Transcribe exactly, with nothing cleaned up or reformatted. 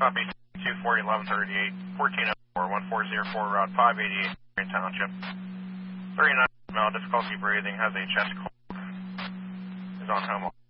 Copy two forty, eleven thirty-eight, fourteen oh four, one four zero four, Route five eighty-eight, Green Township. thirty-nine male, difficulty breathing, has a chest cold, is on home.